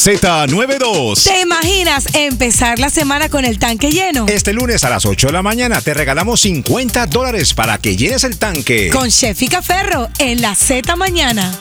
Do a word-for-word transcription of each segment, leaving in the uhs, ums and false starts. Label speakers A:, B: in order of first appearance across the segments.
A: Z noventa y dos.
B: ¿Te imaginas empezar la semana con el tanque lleno?
A: Este lunes a las ocho de la mañana te regalamos cincuenta dólares para que llenes el tanque.
B: Con Shefica Ferro en la Z Mañana.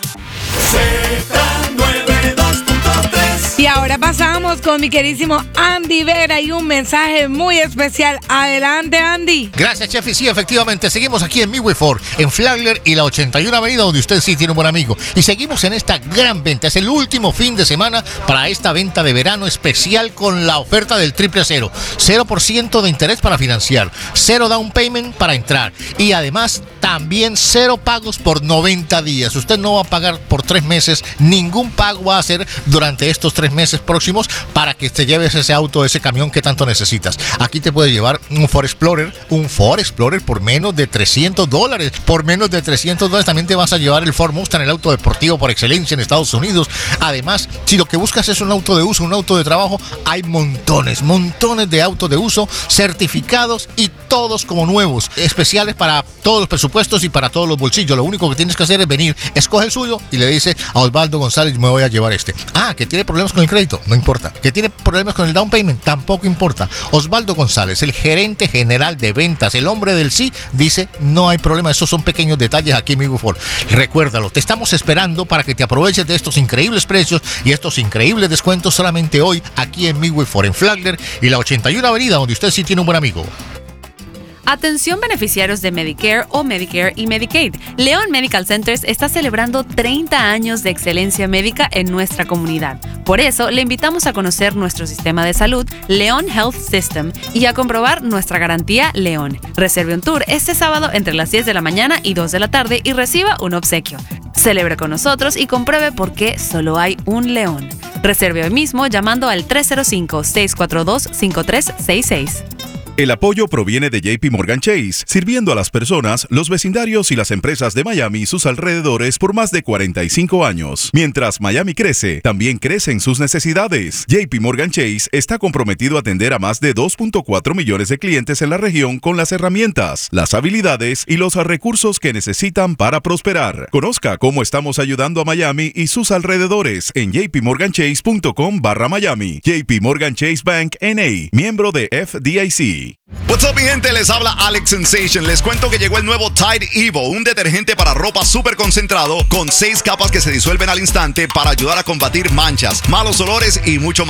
C: Z noventa y dos punto tres.
B: Y ahora pasamos con mi queridísimo Andy Vera y un mensaje muy especial. Adelante, Andy.
D: Gracias, Chef. Y sí, efectivamente, seguimos aquí en Midway Ford, en Flagler y la ochenta y una Avenida, donde usted sí tiene un buen amigo. Y seguimos en esta gran venta. Es el último fin de semana para esta venta de verano especial con la oferta del triple cero. Cero por ciento de interés para financiar, cero down payment para entrar. Y además, también cero pagos por noventa días. Usted no va a pagar por tres meses, ningún pago va a hacer durante estos tres meses próximos para que te lleves ese auto, ese camión que tanto necesitas. Aquí te puede llevar un Ford Explorer, un Ford Explorer por menos de trescientos dólares. Por menos de trescientos dólares también te vas a llevar el Ford Mustang, el auto deportivo por excelencia en Estados Unidos. Además, si lo que buscas es un auto de uso, un auto de trabajo, hay montones, montones de autos de uso certificados y todos como nuevos, especiales para todos los presupuestos y para todos los bolsillos. Lo único que tienes que hacer es venir, escoge el suyo y le dice a Osvaldo González, me voy a llevar este. Ah, que tiene problemas con el crédito, no importa. Que tiene problemas con el down payment, tampoco importa. Osvaldo González, el gerente general de ventas, el hombre del sí, dice, no hay problema, esos son pequeños detalles aquí en Midway Ford. Recuérdalo, te estamos esperando para que te aproveches de estos increíbles precios y estos increíbles descuentos solamente hoy aquí en Midway Ford, en Flagler y la ochenta y una Avenida, donde usted sí tiene un buen amigo.
E: Atención beneficiarios de Medicare o Medicare y Medicaid. León Medical Centers está celebrando treinta años de excelencia médica en nuestra comunidad. Por eso, le invitamos a conocer nuestro sistema de salud, León Health System, y a comprobar nuestra garantía León. Reserve un tour este sábado entre las diez de la mañana y dos de la tarde y reciba un obsequio. Celebre con nosotros y compruebe por qué solo hay un León. Reserve hoy mismo llamando al tres cero cinco, seis cuatro dos, cinco tres seis seis.
F: El apoyo proviene de J P Morgan Chase, sirviendo a las personas, los vecindarios y las empresas de Miami y sus alrededores por más de cuarenta y cinco años. Mientras Miami crece, también crecen sus necesidades. J P Morgan Chase está comprometido a atender a más de dos punto cuatro millones de clientes en la región con las herramientas, las habilidades y los recursos que necesitan para prosperar. Conozca cómo estamos ayudando a Miami y sus alrededores en jpmorganchase.com barra Miami. J P Morgan Chase Bank N A, miembro de F D I C.
G: What's up, mi gente? Les habla Alex Sensation. Les cuento que llegó el nuevo Tide Evo, un detergente para ropa súper concentrado con seis capas que se disuelven al instante para ayudar a combatir manchas, malos olores y mucho más.